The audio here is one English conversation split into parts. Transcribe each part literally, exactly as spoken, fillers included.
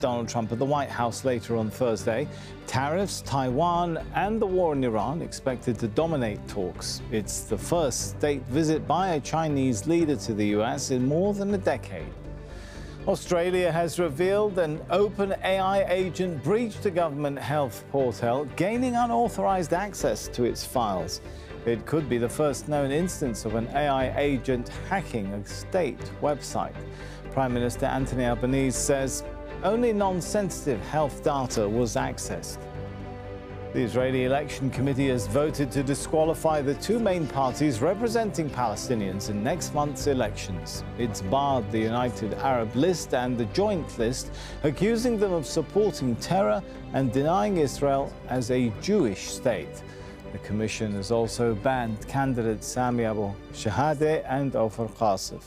Donald Trump at the White House later on Thursday. Tariffs, Taiwan and the war in Iran expected to dominate talks. It's the first state visit by a Chinese leader to the U S in more than a decade. Australia has revealed an OpenAI agent breached a government health portal, gaining unauthorized access to its files. It could be the first known instance of an A I agent hacking a state website. Prime Minister Anthony Albanese says only non-sensitive health data was accessed. The Israeli Election Committee has voted to disqualify the two main parties representing Palestinians in next month's elections. It's barred the United Arab List and the Joint List, accusing them of supporting terror and denying Israel as a Jewish state. The Commission has also banned candidates Sami Abu Shahadeh and Ofer Qasif.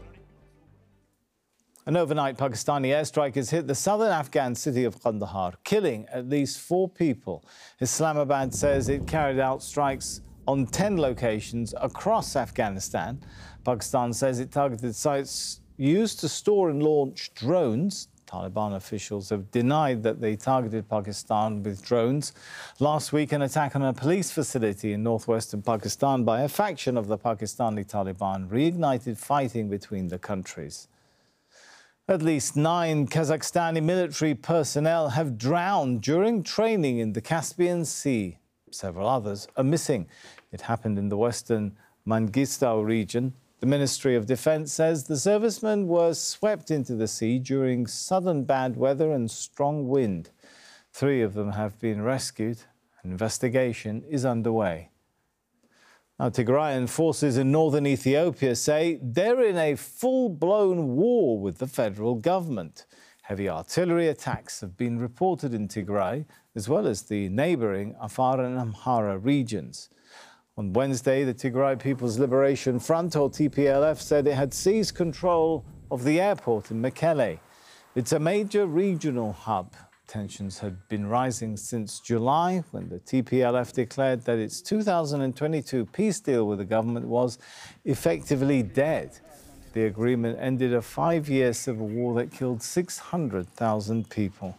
An overnight Pakistani airstrike has hit the southern Afghan city of Kandahar, killing at least four people. Islamabad says it carried out strikes on ten locations across Afghanistan. Pakistan says it targeted sites used to store and launch drones. Taliban officials have denied that they targeted Pakistan with drones. Last week, an attack on a police facility in northwestern Pakistan by a faction of the Pakistani Taliban reignited fighting between the countries. At least nine Kazakhstani military personnel have drowned during training in the Caspian Sea. Several others are missing. It happened in the western Mangistau region. The Ministry of Defense says the servicemen were swept into the sea during sudden bad weather and strong wind. Three of them have been rescued. An investigation is underway. Now, Tigrayan forces in northern Ethiopia say they're in a full-blown war with the federal government. Heavy artillery attacks have been reported in Tigray, as well as the neighbouring Afar and Amhara regions. On Wednesday, the Tigray People's Liberation Front, or T P L F, said it had seized control of the airport in Mekelle. It's a major regional hub. Tensions had been rising since July, when the T P L F declared that its two thousand twenty-two peace deal with the government was effectively dead. The agreement ended a five-year civil war that killed six hundred thousand people.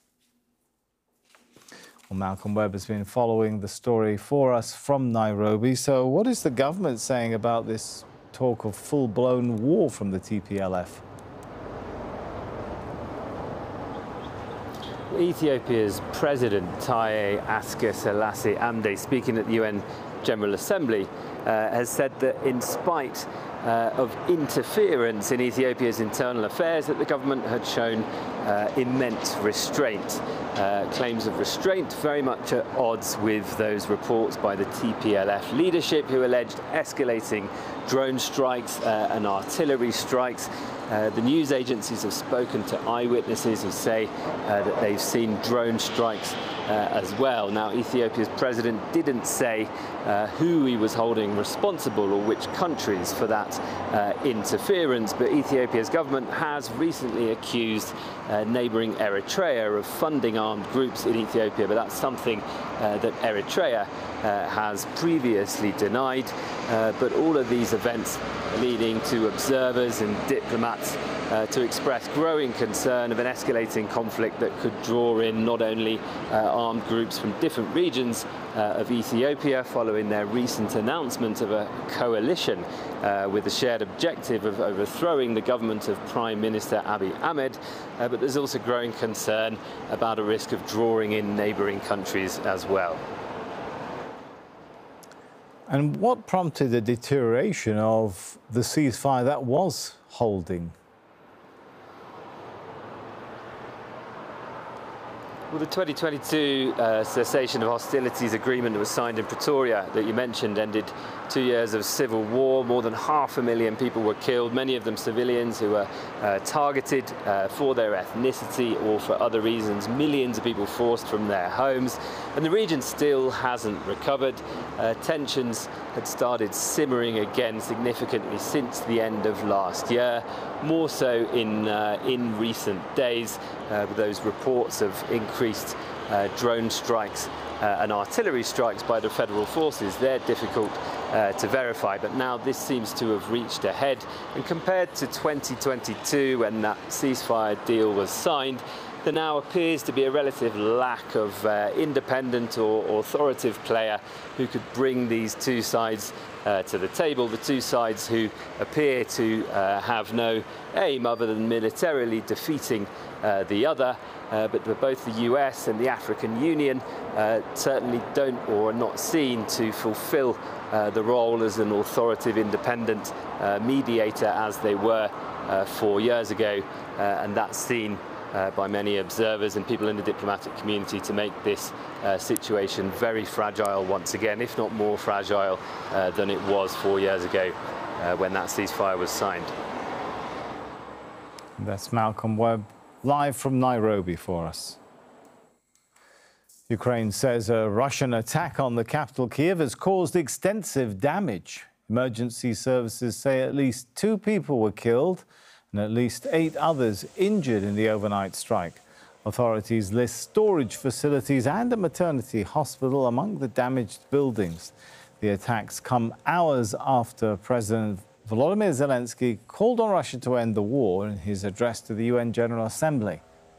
Well, Malcolm Webb has been following the story for us from Nairobi. So what is the government saying about this talk of full-blown war from the T P L F? Ethiopia's President Taye Asque-Selassie Amde, speaking at the U N General Assembly, uh, has said that in spite uh, of interference in Ethiopia's internal affairs, that the government had shown uh, immense restraint. Uh, claims of restraint very much at odds with those reports by the T P L F leadership, who alleged escalating drone strikes uh, and artillery strikes. Uh, the news agencies have spoken to eyewitnesses who say uh, that they've seen drone strikes uh, as well. Now, Ethiopia's president didn't say uh, who he was holding responsible or which countries for that uh, interference, but Ethiopia's government has recently accused uh, neighbouring Eritrea of funding armed groups in Ethiopia, but that's something uh, that Eritrea uh, has previously denied. Uh, but all of these events leading to observers and diplomats uh, to express growing concern of an escalating conflict that could draw in not only uh, armed groups from different regions uh, of Ethiopia, following their recent announcement of a coalition uh, with the shared objective of overthrowing the government of Prime Minister Abiy Ahmed, uh, but there's also growing concern about a risk of drawing in neighbouring countries as well. And what prompted the deterioration of the ceasefire that was holding? Well, the twenty twenty-two uh, cessation of hostilities agreement that was signed in Pretoria that you mentioned ended two years of civil war. More than half a million people were killed, many of them civilians who were uh, targeted uh, for their ethnicity or for other reasons. Millions of people forced from their homes. And the region still hasn't recovered. Uh, tensions had started simmering again significantly since the end of last year, more so in, uh, in recent days, uh, with those reports of increased uh, drone strikes uh, and artillery strikes by the federal forces. They're difficult uh, to verify, but now this seems to have reached a head. And compared to twenty twenty-two, when that ceasefire deal was signed, there now appears to be a relative lack of uh, independent or authoritative player who could bring these two sides uh, to the table, the two sides who appear to uh, have no aim other than militarily defeating uh, the other. Uh, but both the U S and the African Union uh, certainly don't or are not seen to fulfill uh, the role as an authoritative independent uh, mediator as they were uh, four years ago, uh, and that's seen uh, by many observers and people in the diplomatic community to make this uh, situation very fragile once again, if not more fragile uh, than it was four years ago uh, when that ceasefire was signed. That's Malcolm Webb, live from Nairobi for us. Ukraine says a Russian attack on the capital Kyiv has caused extensive damage. Emergency services say at least two people were killed and at least eight others injured in the overnight strike. Authorities list storage facilities and a maternity hospital among the damaged buildings. The attacks come hours after President Volodymyr Zelensky called on Russia to end the war in his address to the U N General Assembly.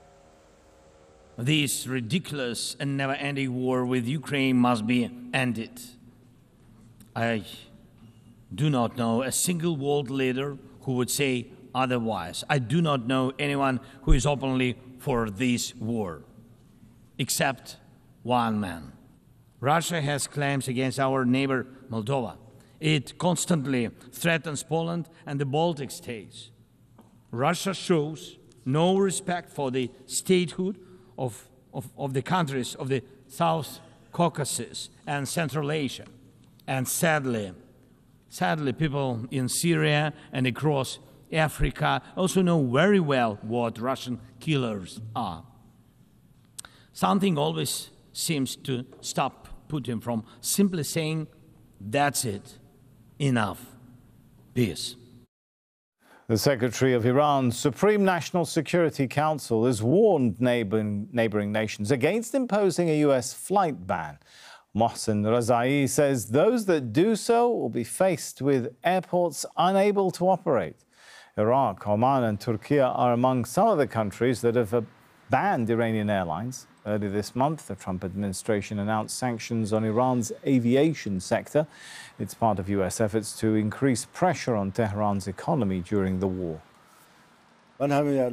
This ridiculous and never-ending war with Ukraine must be ended. I do not know a single world leader who would say otherwise. I do not know anyone who is openly for this war, except one man. Russia has claims against our neighbor Moldova. It constantly threatens Poland and the Baltic states. Russia shows no respect for the statehood of, of, of the countries of the South Caucasus and Central Asia. And sadly, sadly, people in Syria and across Africa also know very well what Russian killers are. Something always seems to stop Putin from simply saying, "That's it. Enough. Peace." The Secretary of Iran's Supreme National Security Council has warned neighboring, neighboring nations against imposing a U S flight ban. Mohsen Razai says those that do so will be faced with airports unable to operate. Iraq, Oman and Turkey are among some of the countries that have banned Iranian airlines. Earlier this month, the Trump administration announced sanctions on Iran's aviation sector. It's part of U S efforts to increase pressure on Tehran's economy during the war. I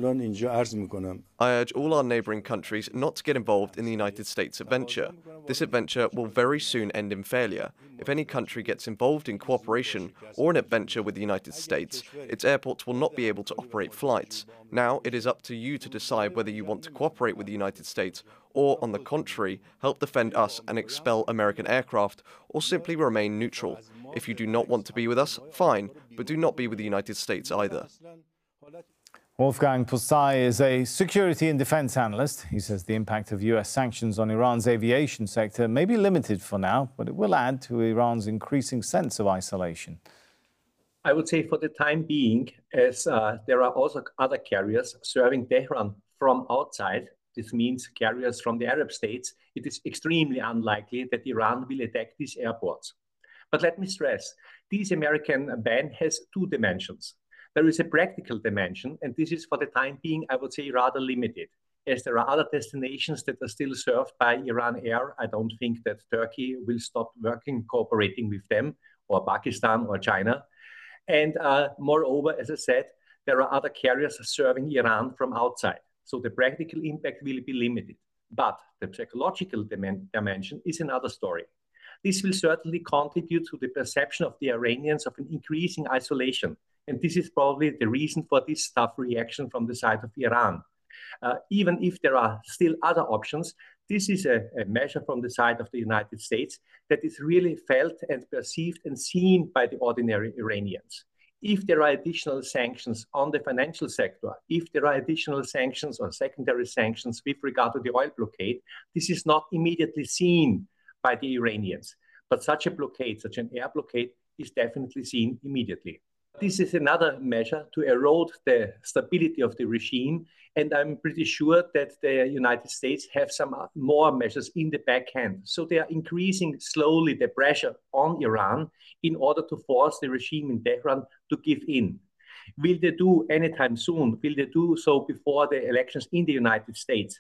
urge all our neighbouring countries not to get involved in the United States adventure. This adventure will very soon end in failure. If any country gets involved in cooperation or an adventure with the United States, its airports will not be able to operate flights. Now it is up to you to decide whether you want to cooperate with the United States or, on the contrary, help defend us and expel American aircraft, or simply remain neutral. If you do not want to be with us, fine, but do not be with the United States either. Wolfgang Pusztai is a security and defense analyst. He says the impact of U S sanctions on Iran's aviation sector may be limited for now, but it will add to Iran's increasing sense of isolation. I would say for the time being, as uh, there are also other carriers serving Tehran from outside, this means carriers from the Arab states, it is extremely unlikely that Iran will attack these airports. But let me stress, this American ban has two dimensions. There is a practical dimension, and this is for the time being, I would say, rather limited. As there are other destinations that are still served by Iran Air, I don't think that Turkey will stop working, cooperating with them, or Pakistan or China. And uh, moreover, as I said, there are other carriers serving Iran from outside. So the practical impact will be limited. But the psychological dim- dimension is another story. This will certainly contribute to the perception of the Iranians of an increasing isolation. And this is probably the reason for this tough reaction from the side of Iran. Uh, even if there are still other options, this is a, a measure from the side of the United States that is really felt and perceived and seen by the ordinary Iranians. If there are additional sanctions on the financial sector, if there are additional sanctions or secondary sanctions with regard to the oil blockade, this is not immediately seen by the Iranians. But such a blockade, such an air blockade, is definitely seen immediately. This is another measure to erode the stability of the regime, and I'm pretty sure that the United States have some more measures in the backhand. So they are increasing slowly the pressure on Iran in order to force the regime in Tehran to give in. Will they do anytime soon? Will they do so before the elections in the United States?